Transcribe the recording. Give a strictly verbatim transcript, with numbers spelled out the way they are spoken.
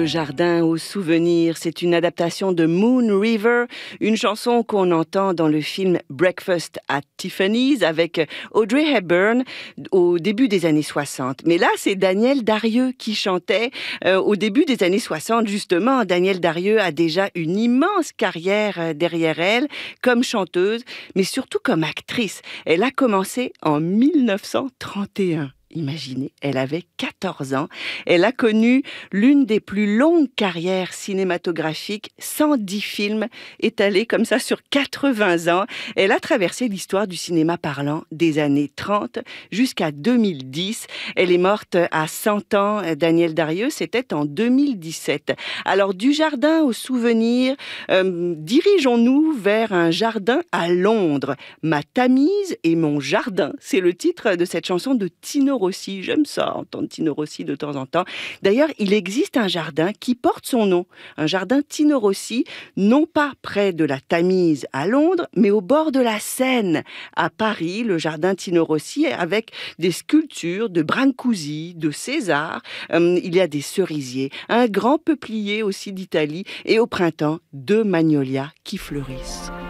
Le jardin aux souvenirs, c'est une adaptation de Moon River, une chanson qu'on entend dans le film Breakfast at Tiffany's avec Audrey Hepburn au début des années soixante. Mais là, c'est Danielle Darieux qui chantait euh, au début des années soixante, justement. Danielle Darieux a déjà une immense carrière derrière elle comme chanteuse, mais surtout comme actrice. Elle a commencé en mille neuf cent trente et un. Imaginez, elle avait quatorze ans. Elle a connu l'une des plus longues carrières cinématographiques, cent dix films étalés comme ça sur quatre-vingts ans. Elle a traversé l'histoire du cinéma parlant des années trente jusqu'à deux mille dix. Elle est morte à cent ans. Danielle Darieux, c'était en deux mille dix-sept. Alors, du jardin au souvenir, euh, dirigeons-nous vers un jardin à Londres. Ma Tamise et mon jardin, c'est le titre de cette chanson de Tino Rossi. J'aime ça, entendre Tino Rossi de temps en temps. D'ailleurs, il existe un jardin qui porte son nom, un jardin Tino Rossi, non pas près de la Tamise à Londres, mais au bord de la Seine à Paris, le jardin Tino Rossi, avec des sculptures de Brancusi, de César. Euh, il y a des cerisiers, un grand peuplier aussi d'Italie, et au printemps, deux magnolias qui fleurissent.